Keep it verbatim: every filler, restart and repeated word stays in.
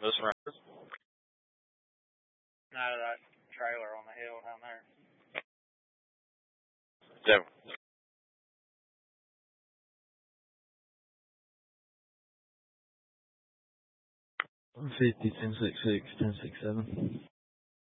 This round. Out of that trailer on the hill down there. Seven. one fifty, ten six six, ten six seven.